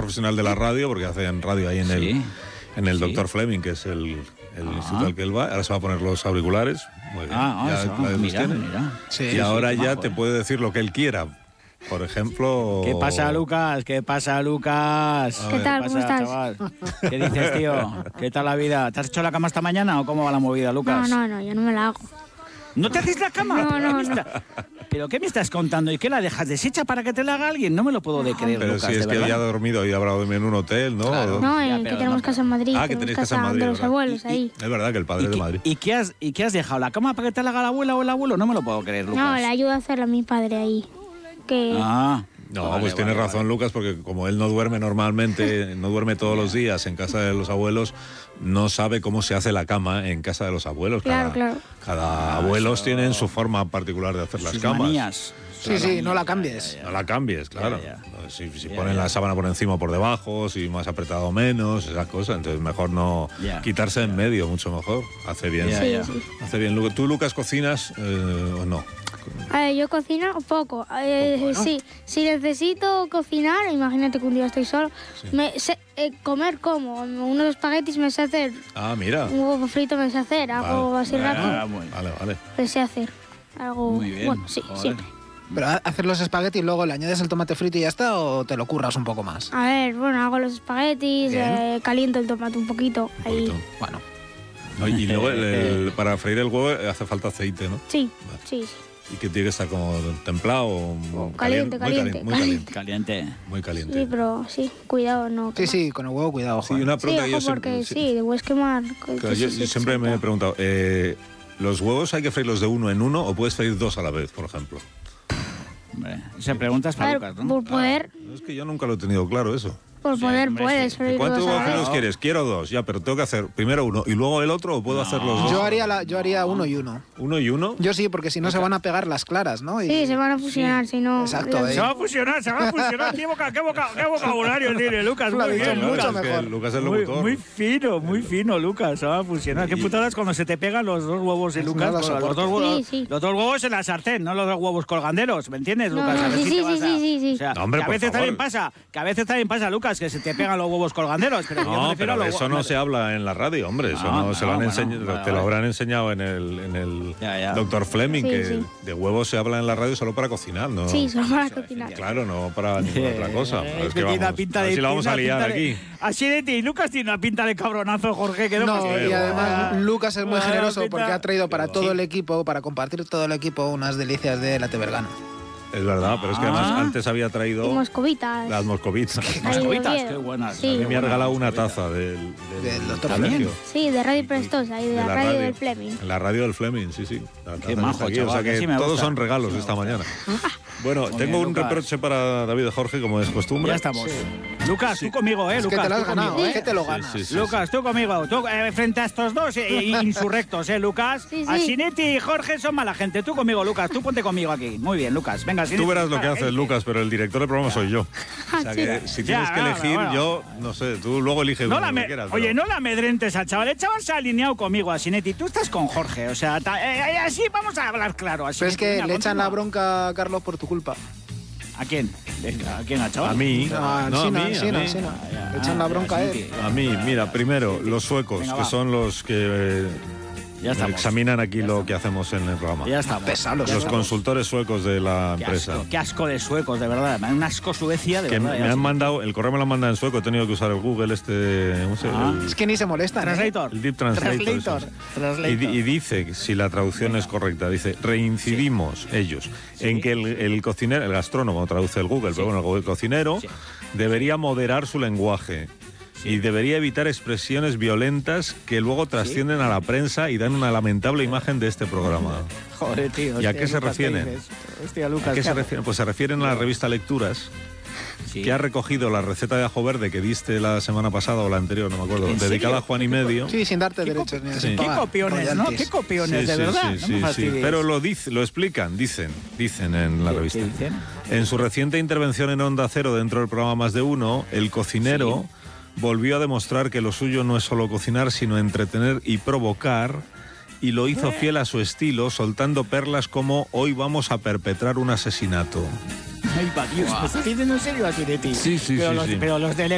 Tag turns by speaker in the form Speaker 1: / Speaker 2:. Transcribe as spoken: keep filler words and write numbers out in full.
Speaker 1: profesional de la radio, porque hacen radio ahí en
Speaker 2: Sí.
Speaker 1: el, en el
Speaker 2: Sí.
Speaker 1: doctor Fleming, que es el, el
Speaker 2: Ah.
Speaker 1: instituto al que él va. Ahora se va a poner los auriculares. Muy bien.
Speaker 2: Ah, ah,
Speaker 1: Ya
Speaker 2: eso,
Speaker 1: los
Speaker 2: mira,
Speaker 1: tiene.
Speaker 2: mira.
Speaker 3: Sí,
Speaker 1: y
Speaker 3: sí,
Speaker 1: ahora
Speaker 2: qué
Speaker 1: ya
Speaker 2: majo,
Speaker 1: te
Speaker 2: ¿eh?
Speaker 1: puede decir lo que él quiera. Por ejemplo...
Speaker 2: ¿Qué pasa, Lucas? ¿Qué pasa, Lucas?
Speaker 1: ¿Qué
Speaker 4: tal? ¿Cómo
Speaker 2: pasa,
Speaker 4: estás?
Speaker 2: chaval? ¿Qué dices, tío? ¿Qué tal la vida? ¿Te has hecho la cama esta mañana o cómo va la movida,
Speaker 4: No,
Speaker 2: Lucas?
Speaker 4: no, no, yo no me la hago.
Speaker 2: ¿No te haces la cama?
Speaker 4: No,
Speaker 2: ¿Pero
Speaker 4: no,
Speaker 2: qué me
Speaker 4: no.
Speaker 2: está- ¿Pero qué me estás contando? ¿Y qué la dejas deshecha para que te la haga alguien? No me lo puedo de creer,
Speaker 1: Pero
Speaker 2: Lucas,
Speaker 1: si es
Speaker 2: de
Speaker 1: que
Speaker 2: verdad.
Speaker 1: ya ha dormido y habrá dormido en un hotel, ¿no?
Speaker 2: Claro.
Speaker 4: No,
Speaker 2: Ya,
Speaker 4: eh,
Speaker 2: pero
Speaker 4: que tenemos
Speaker 2: no,
Speaker 4: casa en Madrid.
Speaker 1: Ah, que
Speaker 4: tenemos
Speaker 1: tenéis casa en Madrid,
Speaker 4: de los
Speaker 1: ¿verdad?
Speaker 4: abuelos
Speaker 2: Y-
Speaker 4: ahí.
Speaker 1: Es verdad que el
Speaker 2: ¿Y
Speaker 1: padre de
Speaker 2: qué,
Speaker 1: Madrid.
Speaker 2: ¿Y qué has, ¿Y qué has dejado? ¿La cama para que te la haga la abuela o el abuelo? No me lo puedo creer, Lucas.
Speaker 4: No, le ayuda a hacerla a mi padre ahí. Que...
Speaker 2: Ah.
Speaker 1: No,
Speaker 2: Vale,
Speaker 1: pues tiene
Speaker 2: vale,
Speaker 1: razón,
Speaker 2: vale.
Speaker 1: Lucas, porque como él no duerme normalmente, no duerme todos los días en casa de los abuelos, no sabe cómo se hace la cama en casa de los abuelos.
Speaker 4: Claro,
Speaker 1: cada,
Speaker 4: claro.
Speaker 1: Cada abuelos tienen su forma particular de hacer las
Speaker 2: Sus
Speaker 1: camas.
Speaker 2: manías.
Speaker 3: Sí, sí, no la cambies.
Speaker 1: No la cambies, claro.
Speaker 2: Ya, ya.
Speaker 1: Si, si
Speaker 2: Ya,
Speaker 1: ponen
Speaker 2: ya.
Speaker 1: la sábana por encima o por debajo, si más apretado o menos, esas cosas. Entonces mejor no
Speaker 2: Ya,
Speaker 1: quitarse en medio, mucho mejor. Hace bien.
Speaker 2: Ya,
Speaker 4: Sí,
Speaker 2: ya.
Speaker 4: sí.
Speaker 1: Hace bien. Lu- ¿Tú, Lucas, cocinas eh, o no?
Speaker 4: A ver, yo cocino poco. Eh, sí, si necesito cocinar, imagínate que un día estoy solo, me sé, eh, comer como unos espaguetis me sé hacer,
Speaker 1: Ah, mira.
Speaker 4: un huevo frito me sé hacer, algo
Speaker 1: Vale.
Speaker 4: así
Speaker 2: Ah,
Speaker 4: rápido,
Speaker 2: muy,
Speaker 1: Vale, vale.
Speaker 4: me sé hacer. Algo,
Speaker 2: muy bien.
Speaker 4: bueno, sí,
Speaker 2: Joder.
Speaker 4: siempre.
Speaker 3: Pero ha- hacer los espaguetis y luego le añades el tomate frito y ya está, o te lo curras un poco más.
Speaker 4: A ver, bueno, hago los espaguetis,
Speaker 3: Bien.
Speaker 4: eh, caliento el tomate un poquito, ahí.
Speaker 1: Poquito.
Speaker 3: Bueno,
Speaker 1: No, y luego el- el- para freír el huevo hace falta aceite, ¿no?
Speaker 4: Sí,
Speaker 1: Vale.
Speaker 4: sí, sí.
Speaker 1: Y que tiene que estar como templado o
Speaker 4: Oh, caliente,
Speaker 1: calien-
Speaker 4: caliente,
Speaker 1: muy caliente,
Speaker 2: Caliente.
Speaker 1: muy caliente.
Speaker 4: Sí, pero sí, cuidado, no.
Speaker 3: sí,
Speaker 4: quemar.
Speaker 3: sí, con el huevo cuidado,
Speaker 1: Sí,
Speaker 3: joder.
Speaker 1: una
Speaker 4: Sí,
Speaker 1: pregunta que yo
Speaker 4: ojo,
Speaker 1: siempre,
Speaker 4: porque
Speaker 1: sí,
Speaker 4: sí, de puedes quemar. que-
Speaker 1: claro,
Speaker 4: que
Speaker 1: yo,
Speaker 4: sí
Speaker 1: yo
Speaker 4: se
Speaker 1: siempre me he
Speaker 4: salta.
Speaker 1: preguntado, eh, ¿los huevos hay que freírlos de uno en uno o puedes freír dos a la vez, por ejemplo?
Speaker 2: Hombre, esa pregunta es
Speaker 4: A
Speaker 2: para
Speaker 4: ver,
Speaker 2: Lucas, ¿no?
Speaker 4: por poder,
Speaker 1: No, es que yo nunca lo he tenido claro eso.
Speaker 4: por
Speaker 2: Sí,
Speaker 4: poder
Speaker 2: hombre,
Speaker 4: puedes
Speaker 2: sí.
Speaker 4: freír
Speaker 1: ¿Cuántos
Speaker 4: dos a
Speaker 1: huevos
Speaker 4: la vez.
Speaker 1: fritos quieres? Quiero dos, ya, pero tengo que hacer primero uno y luego el otro o puedo hacer los dos.
Speaker 3: Yo haría, la, yo haría uno y uno.
Speaker 1: ¿Uno y uno?
Speaker 3: Yo sí, porque si no se van a pegar las claras, ¿no? Y-
Speaker 4: Sí, se van a fusionar, si no...
Speaker 3: Exacto,
Speaker 4: los-
Speaker 3: eh.
Speaker 2: Se va a fusionar, se va a fusionar. ¿Qué, boca, qué, boca, qué vocabulario tiene Lucas?
Speaker 3: Lo ha
Speaker 2: Muy
Speaker 3: dicho
Speaker 2: bien,
Speaker 1: Claro,
Speaker 3: mucho
Speaker 2: Lucas.
Speaker 1: es que
Speaker 3: mejor.
Speaker 1: Lucas es el
Speaker 2: Muy,
Speaker 1: locutor.
Speaker 2: muy fino, muy fino, Lucas. Se va a fusionar. Qué
Speaker 1: Y-
Speaker 2: putadas cuando se te pegan los dos huevos y
Speaker 3: Eso
Speaker 2: Lucas.
Speaker 3: no lo
Speaker 2: con los,
Speaker 3: soporto.
Speaker 2: dos huevos,
Speaker 4: Sí, sí.
Speaker 2: los dos huevos en la sartén, no los dos huevos colganderos. ¿Me entiendes,
Speaker 4: No,
Speaker 2: Lucas?
Speaker 4: no,
Speaker 2: A ver
Speaker 4: sí,
Speaker 2: si
Speaker 4: sí,
Speaker 2: te vas
Speaker 4: sí,
Speaker 2: a-
Speaker 4: sí, sí, sí.
Speaker 2: O sea,
Speaker 1: No, hombre,
Speaker 2: que a
Speaker 1: por
Speaker 2: veces
Speaker 1: favor.
Speaker 2: también pasa, que a veces también pasa, Lucas, que se te pegan los huevos colganderos. Pero yo me
Speaker 1: No,
Speaker 2: refiero a
Speaker 1: pero
Speaker 2: los
Speaker 1: eso
Speaker 2: huevos-
Speaker 1: no se habla en la radio, hombre. Eso
Speaker 2: No,
Speaker 1: no, se lo han
Speaker 2: no,
Speaker 1: enseñado,
Speaker 2: bueno, vale,
Speaker 1: te lo
Speaker 2: vale.
Speaker 1: habrán enseñado en el, en el
Speaker 2: Ya, ya.
Speaker 1: doctor Fleming,
Speaker 4: Sí,
Speaker 1: que
Speaker 4: sí.
Speaker 1: de huevos se habla en la radio solo para cocinar, ¿no?
Speaker 4: Sí, solo para cocinar.
Speaker 1: Claro, no para ninguna otra cosa.
Speaker 2: Eh,
Speaker 1: Pero es que
Speaker 2: tiene una
Speaker 1: vamos,
Speaker 2: pinta
Speaker 1: a ver
Speaker 2: de-
Speaker 1: si la vamos a
Speaker 2: tiene una
Speaker 1: liar
Speaker 2: pinta de-
Speaker 1: aquí.
Speaker 2: Así de ti, Lucas tiene una pinta de cabronazo, Jorge. Que no,
Speaker 3: No,
Speaker 2: pasa-
Speaker 3: y además Lucas es muy
Speaker 2: Ah,
Speaker 3: generoso
Speaker 2: pinta-
Speaker 3: porque ha traído para
Speaker 1: Sí.
Speaker 3: todo el equipo, para compartir todo el equipo, unas delicias de la Tebergana.
Speaker 1: Es verdad, pero es que además
Speaker 2: Ah.
Speaker 1: antes había
Speaker 4: Y
Speaker 1: traído
Speaker 4: moscovitas.
Speaker 1: las moscovitas.
Speaker 4: Ahí de
Speaker 2: Moscovitas,
Speaker 4: Oviedo.
Speaker 2: qué buenas.
Speaker 4: Sí.
Speaker 1: A mí me ha regalado una
Speaker 2: Moscovita.
Speaker 1: taza del, del,
Speaker 3: Del doctor
Speaker 1: colegio.
Speaker 2: Fleming.
Speaker 4: Sí, de Radio Prestosa, ahí de, la, radio, del Fleming.
Speaker 1: En la radio del Fleming, sí, sí. La taza
Speaker 2: Qué
Speaker 1: que
Speaker 2: majo,
Speaker 1: está aquí,
Speaker 2: chaval,
Speaker 1: o sea
Speaker 2: que
Speaker 1: que
Speaker 2: sí me
Speaker 1: todos
Speaker 2: gusta,
Speaker 1: son regalos
Speaker 2: sí me
Speaker 1: esta
Speaker 2: gusta.
Speaker 1: mañana. Bueno,
Speaker 2: Muy
Speaker 1: tengo
Speaker 2: bien,
Speaker 1: un
Speaker 2: Lucas.
Speaker 1: reproche para David de Jorge, como es costumbre.
Speaker 2: Ya estamos. Lucas, tú conmigo, ¿eh?
Speaker 3: Es que
Speaker 2: Lucas,
Speaker 3: te lo has
Speaker 2: tú
Speaker 3: ganado,
Speaker 2: conmigo,
Speaker 3: ¿eh? Que te lo ganas.
Speaker 1: Sí, sí, sí,
Speaker 2: Lucas, tú conmigo. Tú, eh, frente a estos dos eh, insurrectos, ¿eh, Lucas?
Speaker 4: Sí, sí.
Speaker 2: Asinetti y Jorge son mala gente. Tú conmigo, Lucas. Tú ponte conmigo aquí. Muy bien, Lucas. Venga,
Speaker 1: Tú
Speaker 2: Asinetti.
Speaker 1: verás lo que
Speaker 2: Ah,
Speaker 1: haces,
Speaker 2: ¿qué
Speaker 1: Lucas, pero el director del programa soy yo. O sea que si tienes
Speaker 2: Ya,
Speaker 1: que
Speaker 2: bueno,
Speaker 1: elegir,
Speaker 2: bueno.
Speaker 1: yo, no sé, tú luego eliges
Speaker 2: No
Speaker 1: lo
Speaker 2: la
Speaker 1: que
Speaker 2: me-
Speaker 1: quieras.
Speaker 2: Oye,
Speaker 1: pero-
Speaker 2: no la amedrentes al chaval. El chaval se ha alineado conmigo, Asinetti. Tú estás con Jorge. O sea, ta- eh, eh, así vamos a hablar claro.
Speaker 3: Pero es
Speaker 2: Asinetti.
Speaker 3: que
Speaker 2: Venga,
Speaker 3: le echan la
Speaker 2: continúa.
Speaker 3: bronca a Carlos por tu culpa.
Speaker 2: ¿A quién? ¿A quién, al chaval?
Speaker 1: A mí,
Speaker 3: Ah,
Speaker 1: no, a
Speaker 3: sí,
Speaker 1: mí,
Speaker 3: no,
Speaker 1: a
Speaker 3: sí, no,
Speaker 1: mí.
Speaker 3: sí, no.
Speaker 2: Ah, ya,
Speaker 3: Le echan
Speaker 2: ah,
Speaker 3: la bronca a
Speaker 2: Asinetti.
Speaker 3: él.
Speaker 1: A mí, mira, primero, los suecos,
Speaker 2: Venga,
Speaker 1: que
Speaker 2: va.
Speaker 1: son los que eh,
Speaker 2: Ya estamos.
Speaker 1: examinan aquí lo que hacemos en el programa.
Speaker 2: Ya estamos.
Speaker 3: Pesados los
Speaker 2: Ya
Speaker 1: Los
Speaker 2: estamos.
Speaker 1: consultores suecos de la
Speaker 2: Qué
Speaker 1: empresa.
Speaker 2: asco, qué asco de suecos, de verdad. Un asco Suecia, de
Speaker 1: Que
Speaker 2: verdad.
Speaker 1: me
Speaker 2: ya
Speaker 1: han
Speaker 2: sí.
Speaker 1: mandado, el correo me lo han mandado en sueco, he tenido que usar el Google, este, ¿cómo se
Speaker 2: Ah.
Speaker 1: llama?
Speaker 3: Es que ni se molestan. ¿eh?
Speaker 2: Translator.
Speaker 1: El Deep Translator.
Speaker 2: Translator.
Speaker 1: eso es.
Speaker 2: Translator.
Speaker 1: Y, di- y dice, si la traducción es correcta, dice, reincidimos ellos en que el, el cocinero, el gastrónomo traduce el Google, pero bueno, el cocinero
Speaker 2: Sí.
Speaker 1: debería moderar su lenguaje. Y debería evitar expresiones violentas que luego trascienden a la prensa y dan una lamentable imagen de este programa.
Speaker 2: Joder, tío.
Speaker 1: ¿Y a
Speaker 2: hostia,
Speaker 1: qué se
Speaker 2: Lucas, ¿qué
Speaker 1: refieren?
Speaker 2: dices? Hostia, Lucas.
Speaker 1: ¿A qué se
Speaker 2: haces?
Speaker 1: refieren? Pues se refieren a la revista Lecturas,
Speaker 2: Sí.
Speaker 1: que ha recogido la receta de ajo verde que diste la semana pasada o la anterior, no me acuerdo,
Speaker 2: ¿En
Speaker 1: dedicada
Speaker 2: serio?
Speaker 1: a Juan y medio.
Speaker 3: Sí, sin darte
Speaker 2: ¿Qué
Speaker 3: derechos ni
Speaker 2: cop-
Speaker 3: sin
Speaker 1: Sí.
Speaker 2: ¿Qué
Speaker 3: pagar
Speaker 2: copiones, no?
Speaker 3: royalties.
Speaker 2: ¿Qué copiones,
Speaker 1: Sí,
Speaker 2: de
Speaker 1: sí,
Speaker 2: verdad?
Speaker 1: sí,
Speaker 2: no
Speaker 1: sí,
Speaker 2: me
Speaker 1: sí.
Speaker 2: fastidies.
Speaker 1: Pero lo, dice, lo explican, dicen, dicen en la
Speaker 2: ¿Qué-
Speaker 1: revista.
Speaker 2: qué dicen?
Speaker 1: En su reciente intervención en Onda Cero dentro del programa Más de Uno, el cocinero volvió a demostrar que lo suyo no es solo cocinar, sino entretener y provocar, y lo hizo fiel a su estilo, soltando perlas como hoy vamos a perpetrar un asesinato.
Speaker 2: Ay, va, Dios, ¿me estás diciendo en serio, Asinetti?
Speaker 1: Sí, sí,
Speaker 2: pero
Speaker 1: sí,
Speaker 2: los,
Speaker 1: sí.
Speaker 2: Pero los de